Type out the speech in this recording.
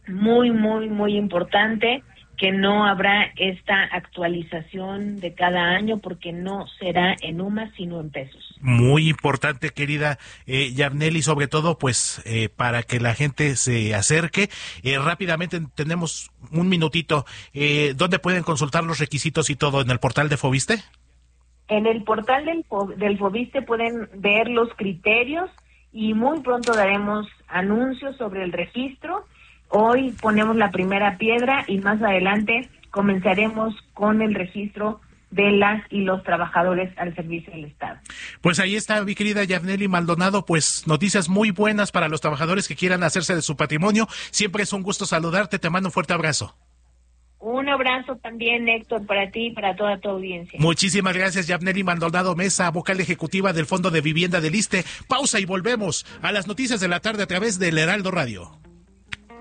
muy, muy, muy importante, que no habrá esta actualización de cada año porque no será en UMAS sino en pesos. Muy importante, querida Yabneli, sobre todo pues para que la gente se acerque. Rápidamente, tenemos un minutito. ¿Dónde pueden consultar los requisitos y todo? ¿En el portal de Foviste? En el portal del Foviste pueden ver los criterios y muy pronto daremos anuncios sobre el registro. Hoy ponemos la primera piedra y más adelante comenzaremos con el registro de las y los trabajadores al servicio del Estado. Pues ahí está, mi querida Yabneli Maldonado, pues noticias muy buenas para los trabajadores que quieran hacerse de su patrimonio. Siempre es un gusto saludarte, te mando un fuerte abrazo. Un abrazo también, Héctor, para ti y para toda tu audiencia. Muchísimas gracias, Yabneli Maldonado Mesa, vocal ejecutiva del Fondo de Vivienda del ISSSTE. Pausa y volvemos a las noticias de la tarde a través del Heraldo Radio.